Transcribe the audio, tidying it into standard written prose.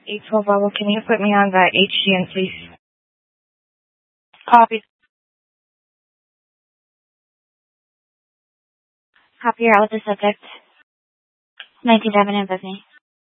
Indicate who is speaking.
Speaker 1: 812 Bravo, can you put me on the HGN, please?
Speaker 2: Copy. Copy, you're out with the subject. 19 Avenue, Bethany.